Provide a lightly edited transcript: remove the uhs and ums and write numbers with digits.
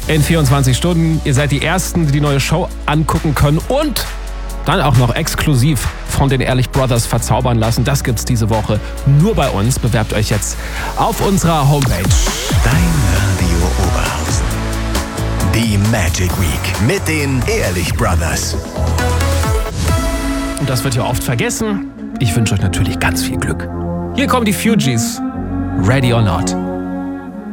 in 24 Stunden. Ihr seid die Ersten, die die neue Show angucken können und dann auch noch exklusiv von den Ehrlich Brothers verzaubern lassen. Das gibt's diese Woche nur bei uns. Bewerbt euch jetzt auf unserer Homepage. Dein Radio Oberhausen. Die Magic Week mit den Ehrlich Brothers. Und das wird ja oft vergessen. Ich wünsche euch natürlich ganz viel Glück. Hier kommen die Fugees. Ready or not.